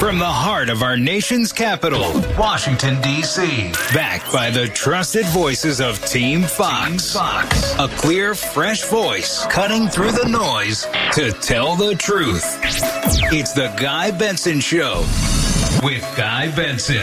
From the heart of our nation's capital, Washington, D.C. Backed by the trusted voices of Team Fox. A clear, fresh voice cutting through the noise to tell the truth. It's the Guy Benson Show with Guy Benson.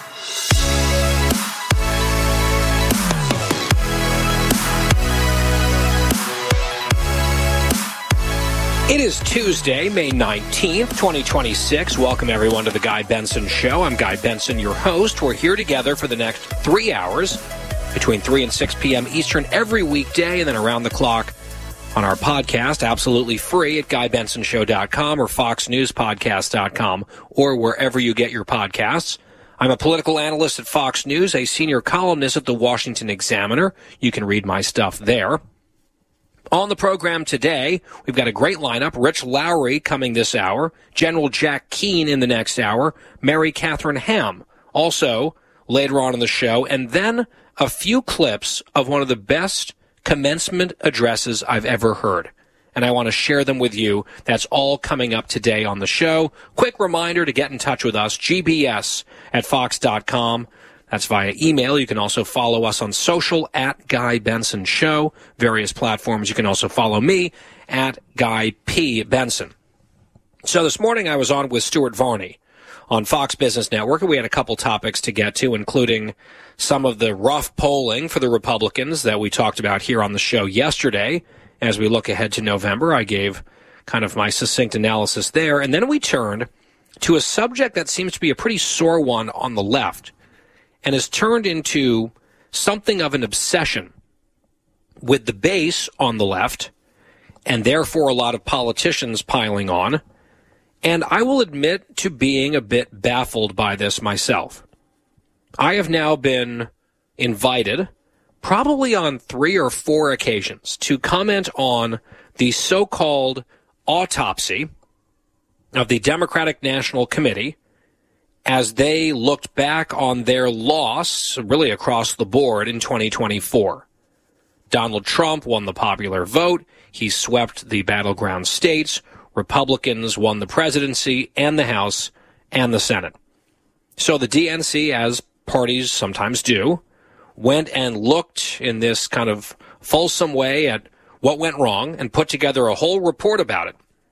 It is Tuesday, May 19th, 2026. Welcome, everyone, to the Guy Benson Show. I'm Guy Benson, your host. We're here together for the next 3 hours, between 3 and 6 p.m. Eastern, every weekday, and then around the clock on our podcast, absolutely free at GuyBensonShow.com or FoxNewsPodcast.com or wherever you get your podcasts. I'm a political analyst at Fox News, a senior columnist at the Washington Examiner. You can read my stuff there. On the program today, we've got a great lineup. Rich Lowry coming this hour, General Jack Keane in the next hour, Mary Catherine Ham also later on in the show, and then a few clips of one of the best commencement addresses I've ever heard. And I want to share them with you. That's all coming up today on the show. Quick reminder to get in touch with us, gbs@fox.com. That's via email. You can also follow us on social at Guy Benson Show, various platforms. You can also follow me at Guy P. Benson. So this morning I was on with Stuart Varney on Fox Business Network, and we had a couple topics to get to, including some of the rough polling for the Republicans that we talked about here on the show yesterday. As we look ahead to November, I gave kind of my succinct analysis there. And then we turned to a subject that seems to be a pretty sore one on the left, and has turned into something of an obsession with the base on the left, and therefore a lot of politicians piling on. And I will admit to being a bit baffled by this myself. I have now been invited, probably on 3 or 4 occasions, to comment on the so-called autopsy of the Democratic National Committee as they looked back on their loss, really across the board, in 2024. Donald Trump won the popular vote. He swept the battleground states. Republicans won the presidency and the House and the Senate. So the DNC, as parties sometimes do, went and looked in this kind of fulsome way at what went wrong and put together a whole report about it.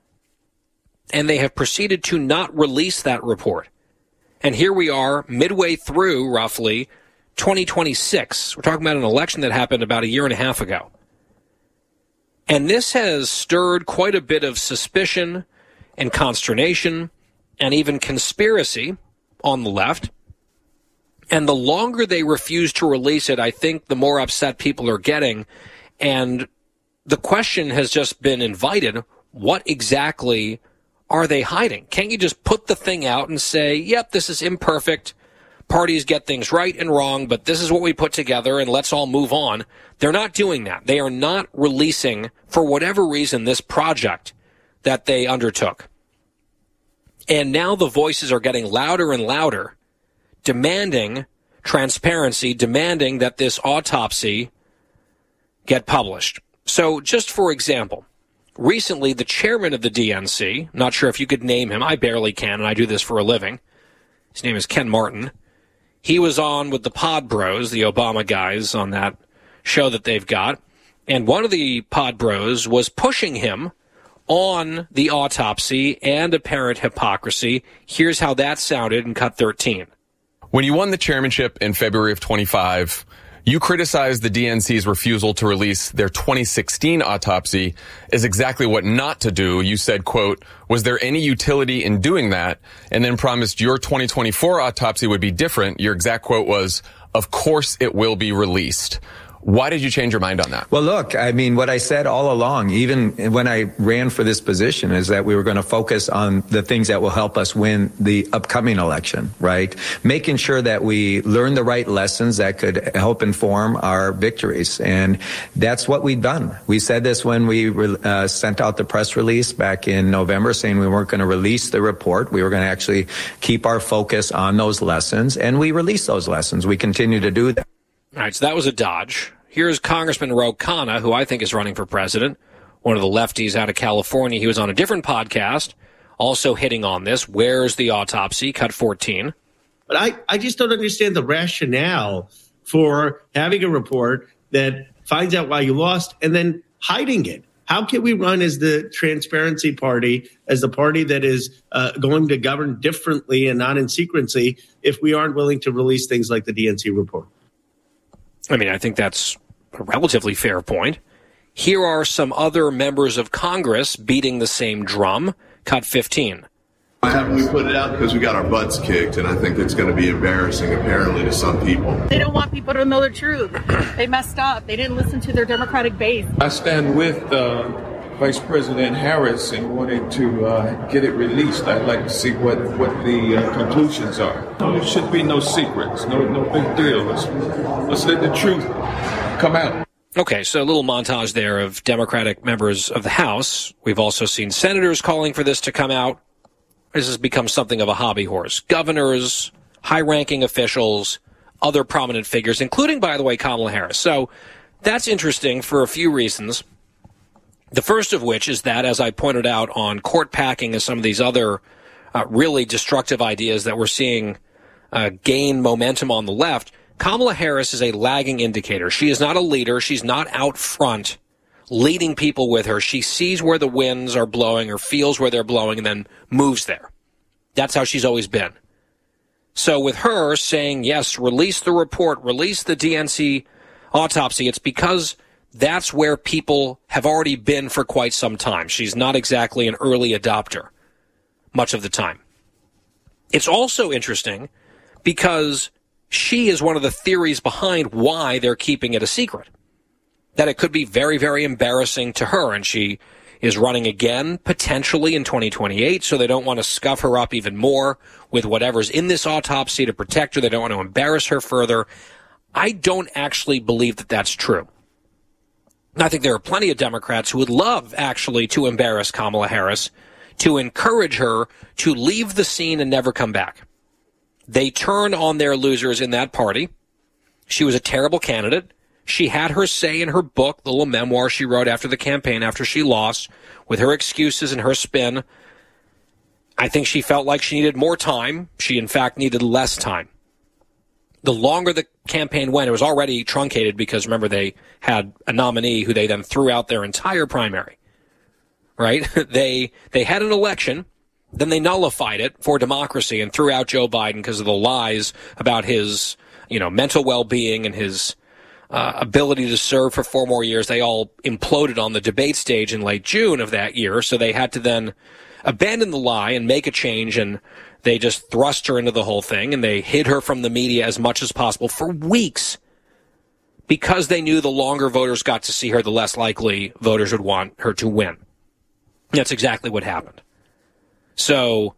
And they have proceeded to not release that report. And here we are, midway through, roughly, 2026. We're talking about an election that happened about a year and a half ago. And this has stirred quite a bit of suspicion and consternation and even conspiracy on the left. And the longer they refuse to release it, I think the more upset people are getting. And the question has just been invited, what exactly are they hiding? Can't you just put the thing out and say, yep, this is imperfect, parties get things right and wrong, but this is what we put together and let's all move on? They're not doing that. They are not releasing, for whatever reason, this project that they undertook. And now the voices are getting louder and louder, demanding transparency, demanding that this autopsy get published. So just for example, recently, the chairman of the DNC, not sure if you could name him, I barely can, and I do this for a living. His name is Ken Martin. He was on with the Pod Bros, the Obama guys, on that show that they've got. And one of the Pod Bros was pushing him on the autopsy and apparent hypocrisy. Here's how that sounded in Cut 13. When you won the chairmanship in February of 25, you criticized the DNC's refusal to release their 2016 autopsy as exactly what not to do. You said, quote, was there any utility in doing that? And then promised your 2024 autopsy would be different. Your exact quote was, of course it will be released. Why did you change your mind on that? Well, look, I mean, what I said all along, even when I ran for this position, is that we were going to focus on the things that will help us win the upcoming election, right? Making sure that we learn the right lessons that could help inform our victories. And that's what we've done. We said this when we sent out the press release back in November, saying we weren't going to release the report. We were going to actually keep our focus on those lessons. And we released those lessons. We continue to do that. All right, so that was a dodge. Here's Congressman Ro Khanna, who I think is running for president, one of the lefties out of California. He was on a different podcast also hitting on this. Where's the autopsy? Cut 14. But I just don't understand the rationale for having a report that finds out why you lost and then hiding it. How can we run as the transparency party, as the party that is going to govern differently and not in secrecy, if we aren't willing to release things like the DNC report? I mean, I think that's a relatively fair point. Here are some other members of Congress beating the same drum. Cut 15. Why haven't we put it out? Because we got our butts kicked, and I think it's going to be embarrassing, apparently, to some people. They don't want people to know the truth. They messed up. They didn't listen to their Democratic base. I stand with Vice President Harris in wanting to get it released. I'd like to see what the conclusions are. There should be no secrets, no big deal. Let's let the truth come out. Okay, so a little montage there of Democratic members of the House. We've also seen senators calling for this to come out. This has become something of a hobby horse. Governors, high-ranking officials, other prominent figures, including, by the way, Kamala Harris. So that's interesting for a few reasons. The first of which is that, as I pointed out on court packing and some of these other really destructive ideas that we're seeing gain momentum on the left, Kamala Harris is a lagging indicator. She is not a leader. She's not out front leading people with her. She sees where the winds are blowing or feels where they're blowing and then moves there. That's how she's always been. So with her saying, yes, release the report, release the DNC autopsy, it's because that's where people have already been for quite some time. She's not exactly an early adopter much of the time. It's also interesting because she is one of the theories behind why they're keeping it a secret. That it could be very, very embarrassing to her, and she is running again, potentially in 2028, so they don't want to scuff her up even more with whatever's in this autopsy to protect her. They don't want to embarrass her further. I don't actually believe that that's true. I think there are plenty of Democrats who would love, actually, to embarrass Kamala Harris, to encourage her to leave the scene and never come back. They turn on their losers in that party. She was a terrible candidate. She had her say in her book, the little memoir she wrote after the campaign, after she lost, with her excuses and her spin. I think she felt like she needed more time. She, in fact, needed less time. The longer the campaign went, it was already truncated because, remember, they had a nominee who they then threw out their entire primary, right? They had an election, then they nullified it for democracy and threw out Joe Biden because of the lies about his, mental well-being and his ability to serve for 4 more years. They all imploded on the debate stage in late June of that year, so they had to then abandon the lie and make a change, and they just thrust her into the whole thing, and they hid her from the media as much as possible for weeks because they knew the longer voters got to see her, the less likely voters would want her to win. That's exactly what happened. So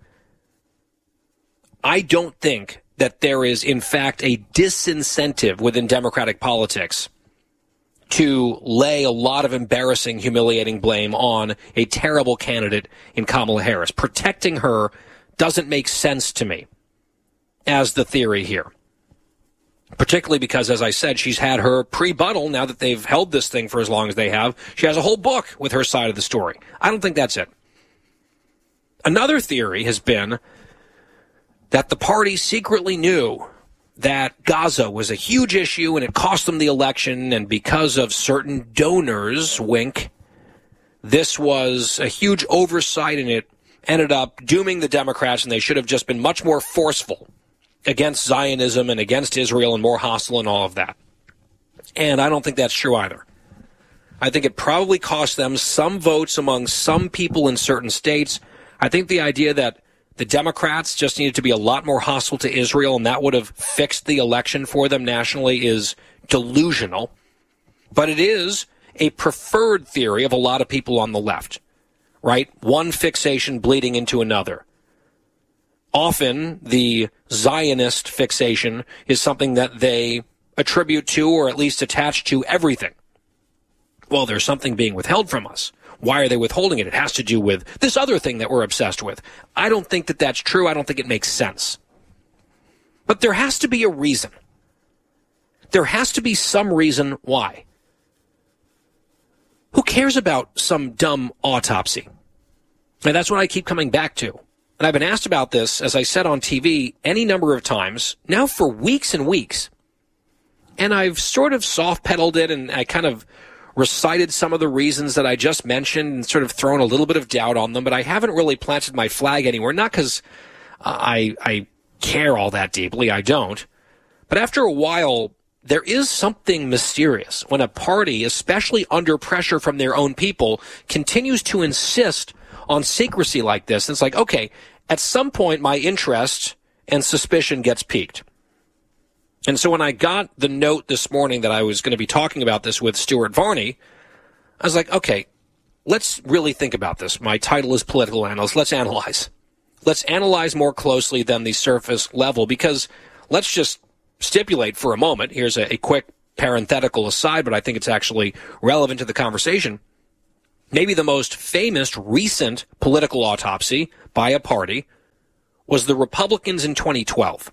I don't think that there is, in fact, a disincentive within Democratic politics to lay a lot of embarrassing, humiliating blame on a terrible candidate in Kamala Harris. Protecting her doesn't make sense to me as the theory here. Particularly because, as I said, she's had her pre-buttal now that they've held this thing for as long as they have. She has a whole book with her side of the story. I don't think that's it. Another theory has been that the party secretly knew that Gaza was a huge issue and it cost them the election, and because of certain donors, wink, this was a huge oversight and it ended up dooming the Democrats, and they should have just been much more forceful against Zionism and against Israel and more hostile and all of that. And I don't think that's true either. I think it probably cost them some votes among some people in certain states. I think the idea that the Democrats just needed to be a lot more hostile to Israel and that would have fixed the election for them nationally is delusional. But it is a preferred theory of a lot of people on the left, right? One fixation bleeding into another. Often the Zionist fixation is something that they attribute to or at least attach to everything. Well, there's something being withheld from us. Why are they withholding it? It has to do with this other thing that we're obsessed with. I don't think that that's true. I don't think it makes sense. But there has to be a reason. There has to be some reason why. Who cares about some dumb autopsy? And that's what I keep coming back to. And I've been asked about this, as I said on TV, any number of times, now for weeks and weeks. And I've sort of soft-pedaled it, and I kind of recited some of the reasons that I just mentioned and sort of thrown a little bit of doubt on them, but I haven't really planted my flag anywhere, not because I care all that deeply, I don't. But after a while, there is something mysterious when a party, especially under pressure from their own people, continues to insist on secrecy like this. And it's like, okay, at some point my interest and suspicion gets piqued. And so when I got the note this morning that I was going to be talking about this with Stuart Varney, I was like, okay, let's really think about this. My title is political analyst. Let's analyze. Let's analyze more closely than the surface level, because let's just stipulate for a moment. Here's a quick parenthetical aside, but I think it's actually relevant to the conversation. Maybe the most famous recent political autopsy by a party was the Republicans in 2012.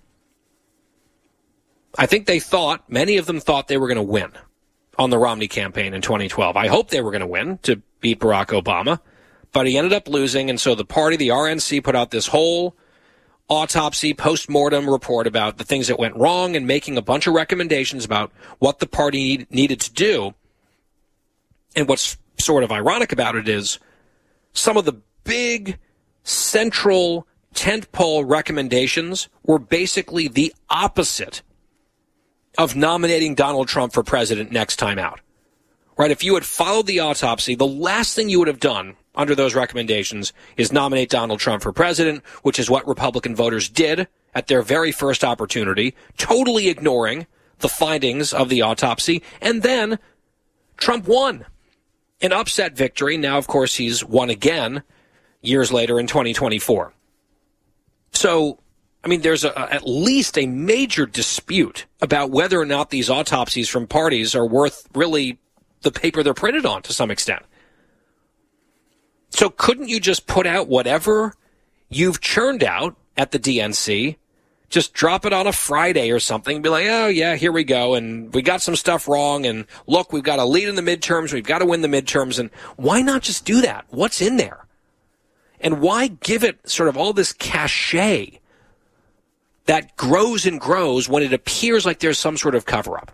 I think many of them thought they were going to win on the Romney campaign in 2012. I hope they were going to win to beat Barack Obama, but he ended up losing, and so the party, the RNC, put out this whole autopsy post-mortem report about the things that went wrong and making a bunch of recommendations about what the party needed to do. And what's sort of ironic about it is some of the big central tentpole recommendations were basically the opposite of nominating Donald Trump for president next time out. Right? If you had followed the autopsy, the last thing you would have done under those recommendations is nominate Donald Trump for president, which is what Republican voters did at their very first opportunity, totally ignoring the findings of the autopsy. And then Trump won an upset victory. Now, of course, he's won again years later in 2024. So, I mean, there's at least a major dispute about whether or not these autopsies from parties are worth really the paper they're printed on to some extent. So couldn't you just put out whatever you've churned out at the DNC, just drop it on a Friday or something, and be like, oh, yeah, here we go, and we got some stuff wrong, and look, we've got a lead in the midterms, we've got to win the midterms, and why not just do that? What's in there? And why give it sort of all this cachet that grows and grows when it appears like there's some sort of cover-up?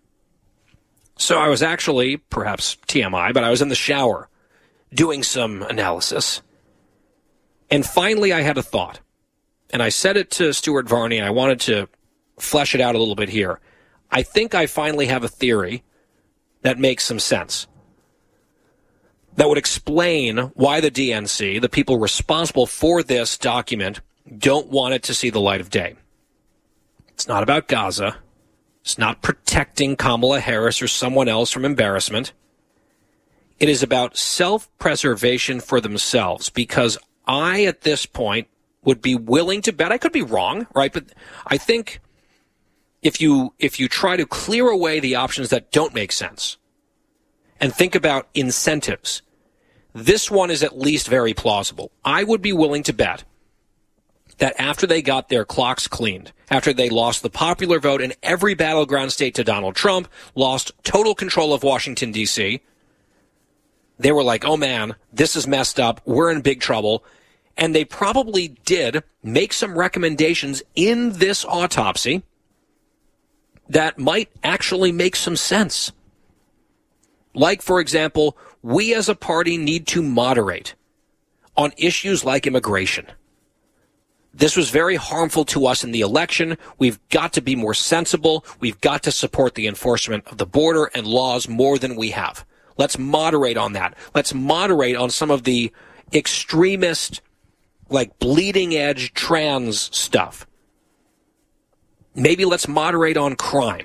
So I was actually, perhaps TMI, but I was in the shower doing some analysis. And finally I had a thought. And I said it to Stuart Varney, and I wanted to flesh it out a little bit here. I think I finally have a theory that makes some sense, that would explain why the DNC, the people responsible for this document, don't want it to see the light of day. It's not about Gaza. It's not protecting Kamala Harris or someone else from embarrassment. It is about self-preservation for themselves, because I, at this point, would be willing to bet, I could be wrong, right? But I think if you try to clear away the options that don't make sense and think about incentives, this one is at least very plausible. I would be willing to bet that after they got their clocks cleaned, after they lost the popular vote in every battleground state to Donald Trump, lost total control of Washington, D.C., they were like, oh man, this is messed up, we're in big trouble. And they probably did make some recommendations in this autopsy that might actually make some sense. Like, for example, we as a party need to moderate on issues like immigration. This was very harmful to us in the election. We've got to be more sensible. We've got to support the enforcement of the border and laws more than we have. Let's moderate on that. Let's moderate on some of the extremist, like bleeding edge trans stuff. Maybe let's moderate on crime.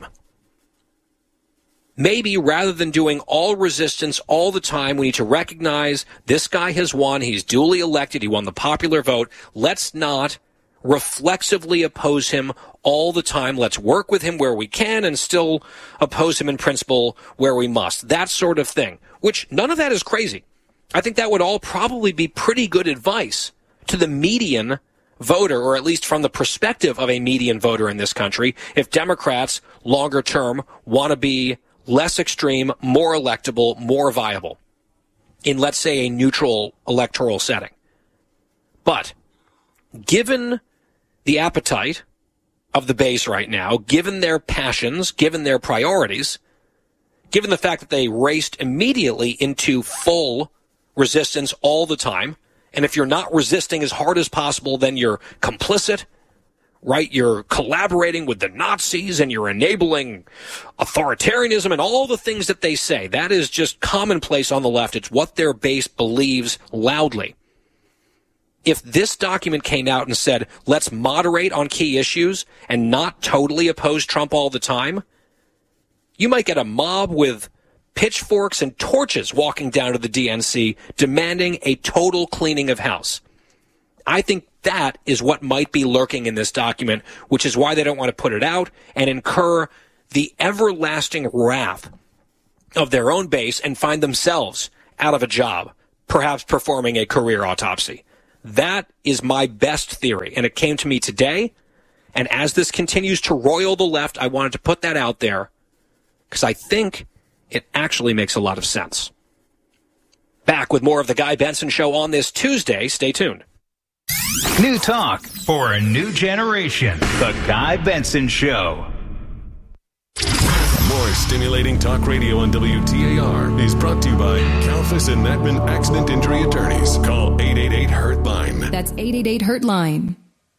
Maybe rather than doing all resistance all the time, we need to recognize this guy has won. He's duly elected. He won the popular vote. Let's not reflexively oppose him all the time. Let's work with him where we can and still oppose him in principle where we must. That sort of thing, which none of that is crazy. I think that would all probably be pretty good advice to the median voter, or at least from the perspective of a median voter in this country, if Democrats longer term want to be less extreme, more electable, more viable in, let's say, a neutral electoral setting. But given the appetite of the base right now, given their passions, given their priorities, given the fact that they raced immediately into full resistance all the time, and if you're not resisting as hard as possible, then you're complicit, right? You're collaborating with the Nazis and you're enabling authoritarianism and all the things that they say. That is just commonplace on the left. It's what their base believes loudly. If this document came out and said, let's moderate on key issues and not totally oppose Trump all the time, you might get a mob with pitchforks and torches walking down to the DNC demanding a total cleaning of house. I think that is what might be lurking in this document, which is why they don't want to put it out and incur the everlasting wrath of their own base and find themselves out of a job, perhaps performing a career autopsy. That is my best theory, and it came to me today. And as this continues to roil the left, I wanted to put that out there because I think it actually makes a lot of sense. Back with more of the Guy Benson Show on this Tuesday. Stay tuned. New talk for a new generation. The Guy Benson Show. More stimulating talk radio on WTAR is brought to you by Kalfas and Natman Accident Injury Attorneys. Call 888-HURT-LINE. That's 888-HURT-LINE.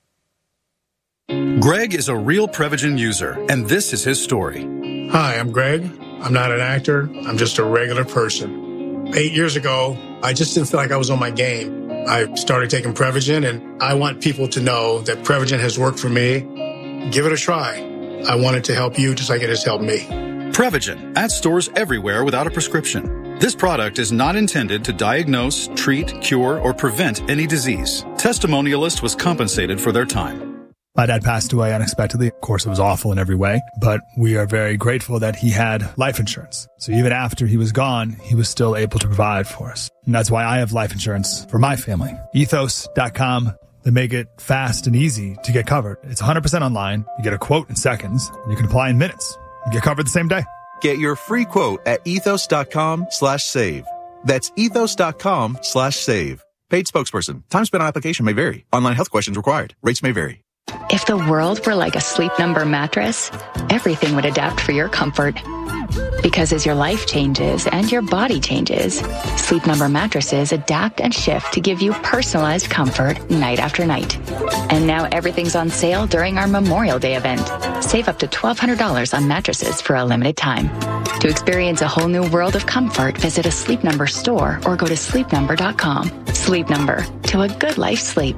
Greg is a real Prevagen user, and this is his story. Hi, I'm Greg. I'm not an actor. I'm just a regular person. 8 years ago, I just didn't feel like I was on my game. I started taking Prevagen, and I want people to know that Prevagen has worked for me. Give it a try. I wanted to help you just like it has helped me. Prevagen, at stores everywhere without a prescription. This product is not intended to diagnose, treat, cure, or prevent any disease. Testimonialist was compensated for their time. My dad passed away unexpectedly. Of course, it was awful in every way, but we are very grateful that he had life insurance. So even after he was gone, he was still able to provide for us. And that's why I have life insurance for my family. Ethos.com. They make it fast and easy to get covered. It's 100% online. You get a quote in seconds, and you can apply in minutes. You get covered the same day. Get your free quote at ethos.com/save. That's ethos.com/save. Paid spokesperson. Time spent on application may vary. Online health questions required. Rates may vary. If the world were like a Sleep Number mattress, everything would adapt for your comfort. Because as your life changes and your body changes, Sleep Number mattresses adapt and shift to give you personalized comfort night after night. And now everything's on sale during our Memorial Day event. Save up to $1,200 on mattresses for a limited time. To experience a whole new world of comfort, visit a Sleep Number store or go to sleepnumber.com. Sleep Number, to a good life sleep.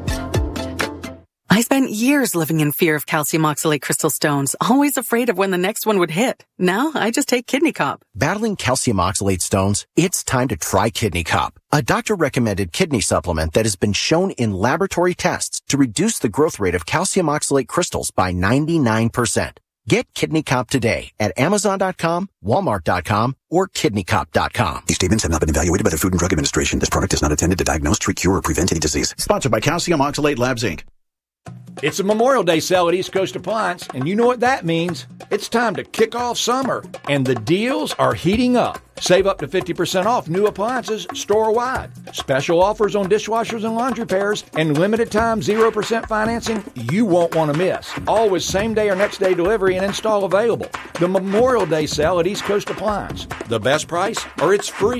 I spent years living in fear of calcium oxalate crystal stones, always afraid of when the next one would hit. Now I just take Kidney Cop. Battling calcium oxalate stones? It's time to try Kidney Cop, a doctor-recommended kidney supplement that has been shown in laboratory tests to reduce the growth rate of calcium oxalate crystals by 99%. Get Kidney Cop today at Amazon.com, Walmart.com, or KidneyCop.com. These statements have not been evaluated by the Food and Drug Administration. This product is not intended to diagnose, treat, cure, or prevent any disease. Sponsored by Calcium Oxalate Labs, Inc. It's a Memorial Day sale at East Coast Appliance, and you know what that means. It's time to kick off summer, and the deals are heating up. Save up to 50% off new appliances store-wide. Special offers on dishwashers and laundry pairs, and limited time 0% financing you won't want to miss. Always same-day or next-day delivery and install available. The Memorial Day sale at East Coast Appliance. The best price, or it's free.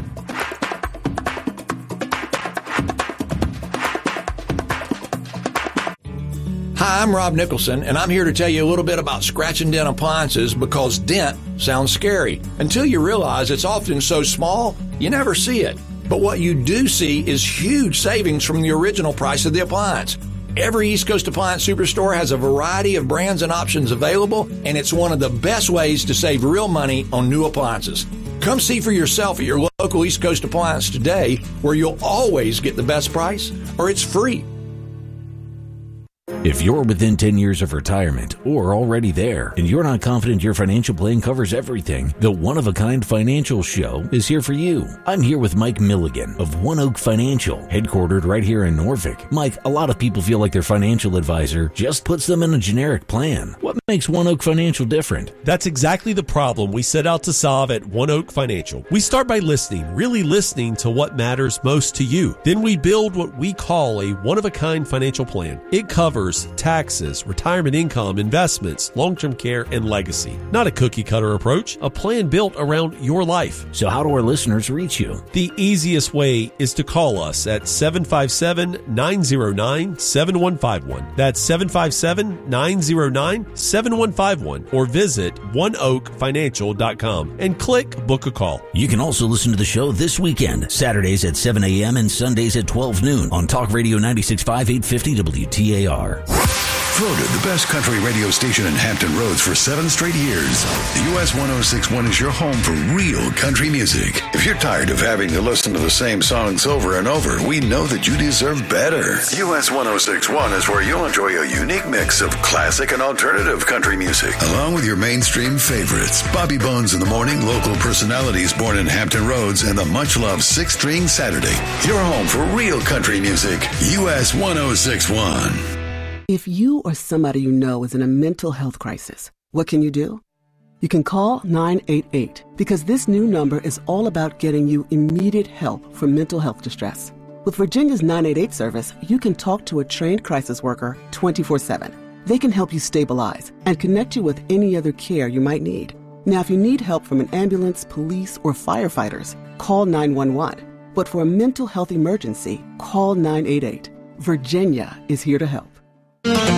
Hi, I'm Rob Nicholson, and I'm here to tell you a little bit about scratch and dent appliances because dent sounds scary until you realize it's often so small you never see it. But what you do see is huge savings from the original price of the appliance. Every East Coast Appliance Superstore has a variety of brands and options available, and it's one of the best ways to save real money on new appliances. Come see for yourself at your local East Coast Appliance today, where you'll always get the best price, or it's free. If you're within 10 years of retirement or already there and you're not confident your financial plan covers everything, the One of a Kind Financial Show is here for you. I'm here with Mike Milligan of One Oak Financial, headquartered right here in Norfolk. Mike, a lot of people feel like their financial advisor just puts them in a generic plan. What makes One Oak Financial different? That's exactly the problem we set out to solve at One Oak Financial. We start by listening, really listening to what matters most to you. Then we build what we call a one-of-a-kind financial plan. It covers taxes, retirement income, investments, long-term care, and legacy. Not a cookie-cutter approach, a plan built around your life. So how do our listeners reach you? The easiest way is to call us at 757-909-7151. That's 757-909-7151, or visit oneoakfinancial.com and click Book a Call. You can also listen to the show this weekend, Saturdays at 7 a.m. and Sundays at 12 noon on Talk Radio 96.5 850 WTAR. Voted the best country radio station in Hampton Roads for 7 straight years. US 106.1 is your home for real country music. If you're tired of having to listen to the same songs over and over, we know that you deserve better. US 106.1 is where you'll enjoy a unique mix of classic and alternative country music, along with your mainstream favorites. Bobby Bones in the morning, local personalities born in Hampton Roads, and the much-loved 6-String Saturday. Your home for real country music. US 106.1. If you or somebody you know is in a mental health crisis, what can you do? You can call 988 because this new number is all about getting you immediate help for mental health distress. With Virginia's 988 service, you can talk to a trained crisis worker 24/7. They can help you stabilize and connect you with any other care you might need. Now, if you need help from an ambulance, police, or firefighters, call 911. But for a mental health emergency, call 988. Virginia is here to help.